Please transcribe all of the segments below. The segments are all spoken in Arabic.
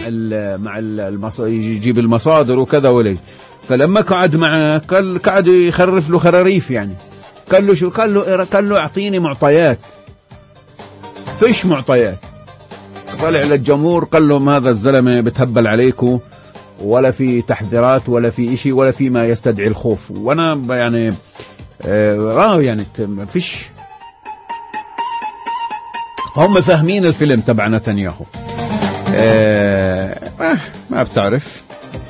يجيب المصادر وكذا وليش. فلما قعد معه قعد يخرف له خراريف يعني. قال له شو؟ قال له اعطيني معطيات. فيش معطيات. طلع للجمهور قال لهم هذا الزلمه بتهبل عليكم، ولا في تحذيرات ولا في إشي ولا في ما يستدعي الخوف، وانا يعني يعني فيش. فهم فاهمين الفيلم تبع نتنياهو. ما بتعرف.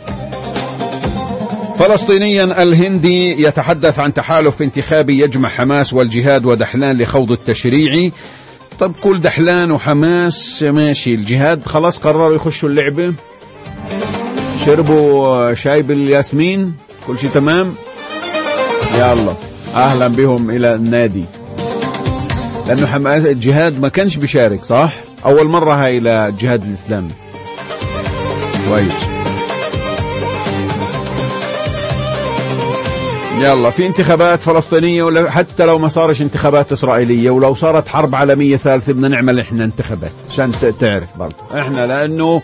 فلسطينيا الهندي يتحدث عن تحالف انتخابي يجمع حماس والجهاد ودحلان لخوض التشريعي. طب كل دحلان وحماس ماشي، الجهاد خلاص قرروا يخشوا اللعبة، شربوا شاي بالياسمين، كل شيء تمام، يلا اهلا بهم الى النادي. لانه حماس الجهاد ما كانش بيشارك، صح؟ اول مرة هاي للجهاد الاسلامي. كويس. يلا في انتخابات فلسطينية، ولا حتى لو ما صارش انتخابات إسرائيلية، ولو صارت حرب عالمية ثالثة بدنا نعمل احنا انتخابات عشان تعرف برضه احنا، لانه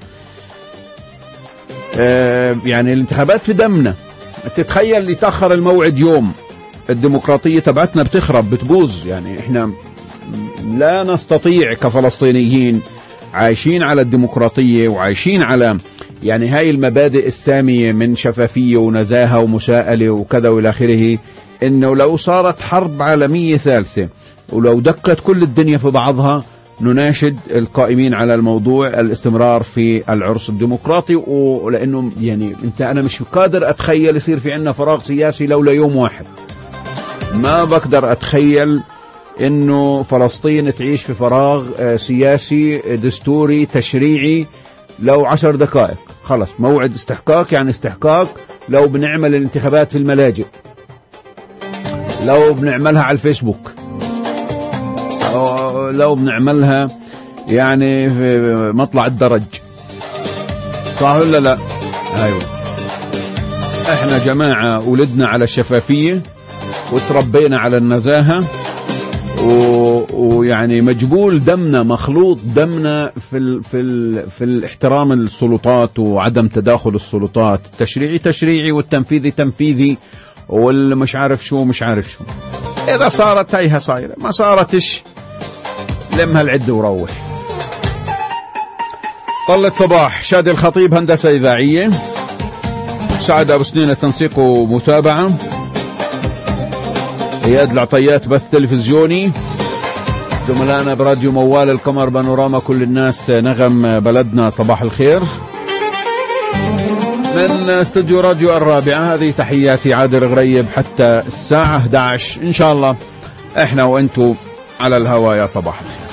يعني الانتخابات في دمنا. تتخيل يتأخر الموعد يوم، الديمقراطية تبعتنا بتخرب بتبوظ. يعني احنا لا نستطيع كفلسطينيين عايشين على الديمقراطية وعايشين على يعني هاي المبادئ السامية من شفافية ونزاهة ومساءلة وكذا والى آخره، انه لو صارت حرب عالمية ثالثة ولو دكت كل الدنيا في بعضها، نناشد القائمين على الموضوع الاستمرار في العرس الديمقراطي. ولانه يعني انا مش قادر اتخيل يصير في عنا فراغ سياسي لولا يوم واحد. ما بقدر اتخيل انه فلسطين تعيش في فراغ سياسي دستوري تشريعي لو 10 دقائق. خلص موعد استحقاق، يعني استحقاق. لو بنعمل الانتخابات في الملاجئ، لو بنعملها على الفيسبوك، لو بنعملها يعني في مطلع الدرج، صح ولا لا؟ ايوه. احنا جماعة ولدنا على الشفافية وتربينا على النزاهة، ويعني مجبول دمنا، مخلوط دمنا في الاحترام السلطات وعدم تداخل السلطات. التشريعي تشريعي والتنفيذي تنفيذي والمش عارف شو مش عارف شو. اذا صارت هيها صايرة، ما صارتش لمها العد وروح. طلت صباح، شادي الخطيب هندسة إذاعية، سعد أبو سنينة تنسيق ومتابعة، اياد العطيات بث تلفزيوني، زملائنا براديو موال، القمر، بانوراما، كل الناس، نغم بلدنا، صباح الخير من استوديو راديو الرابعة. هذه تحياتي عادل غريب حتى الساعة 11 إن شاء الله، احنا وانتو على الهواء. يا صباح الخير.